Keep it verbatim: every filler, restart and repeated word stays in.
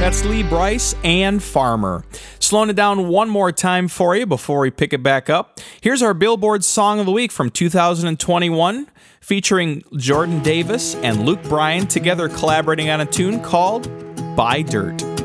That's Lee Brice and Farmer. Slowing it down one more time for you before we pick it back up. Here's our Billboard Song of the Week from two thousand twenty-one, featuring Jordan Davis and Luke Bryan together collaborating on a tune called Buy Dirt.